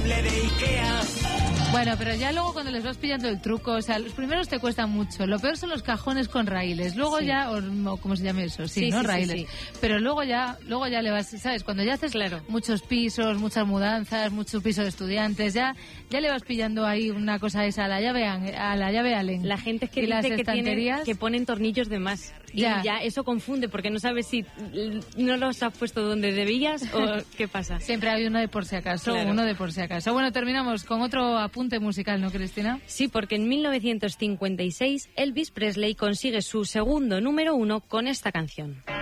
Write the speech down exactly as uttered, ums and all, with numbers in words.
mueble de Ikea. Bueno, pero ya luego cuando les vas pillando el truco, o sea, los primeros te cuestan mucho. Lo peor son los cajones con raíles. Luego sí. ya, o, o ¿cómo se llama eso? Sí, sí ¿no? Sí, raíles. sí, sí. Pero luego ya, luego ya le vas, ¿sabes? Cuando ya haces claro. muchos pisos, muchas mudanzas, muchos pisos de estudiantes, ya, ya le vas pillando ahí una cosa esa a la llave, a la llave Allen. La gente es que y dice las que, tiene, que ponen tornillos de más. Ya. Y ya eso confunde, porque no sabes si no los has puesto donde debías o qué pasa. Siempre hay uno de por si acaso, claro. uno de por si acaso. Bueno, terminamos con otro apunte musical, ¿no, Cristina? Sí, porque en mil novecientos cincuenta y seis Elvis Presley consigue su segundo número uno con esta canción.